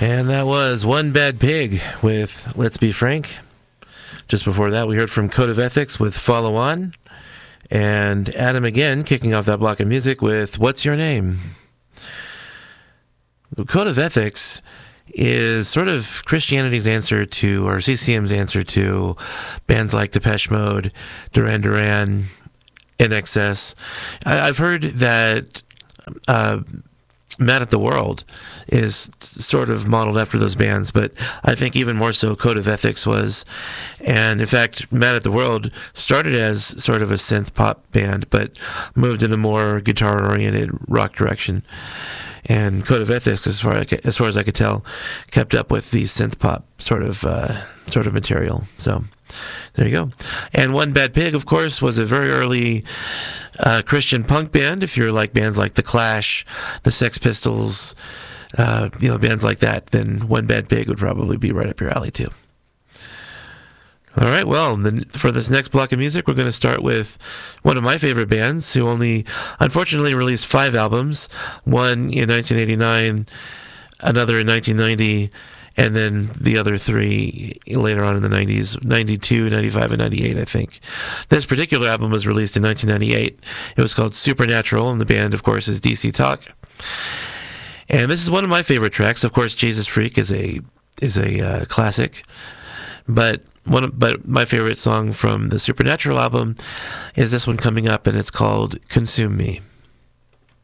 And that was One Bad Pig with Let's Be Frank. Just before that, we heard from Code of Ethics with Follow On. And Adam again kicking off that block of music with What's Your Name? The Code of Ethics is sort of Christianity's answer to, or CCM's answer to, bands like Depeche Mode, Duran Duran, INXS. I've heard that Mad at the World is sort of modeled after those bands, but I think even more so Code of Ethics was. And in fact, Mad at the World started as sort of a synth pop band, but moved in a more guitar-oriented rock direction. And Code of Ethics, as far as I could tell, kept up with the synth pop sort of material. So there you go. And One Bad Pig, of course, was a very early Christian punk band. If you're like bands like The Clash, the Sex Pistols, bands like that, then One Bad Pig would probably be right up your alley too. All right, well, for this next block of music, we're going to start with one of my favorite bands who only, unfortunately, released 5 albums, one in 1989, another in 1990, and then the other 3 later on in the 90s, 92, 95, and 98, I think. This particular album was released in 1998. It was called Supernatural, and the band, of course, is DC Talk. And this is one of my favorite tracks. Of course, Jesus Freak is a classic, but my favorite song from the Supernatural album is this one coming up, and it's called Consume Me.